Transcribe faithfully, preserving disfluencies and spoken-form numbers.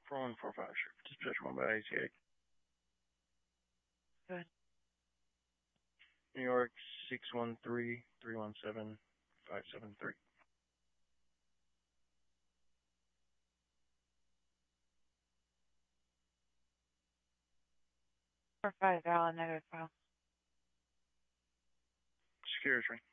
four one four five, sure. Dispatch one by A T A. Good. New York, six one three, three one seven, five seven three. Four five, Alan, negative file. Security train.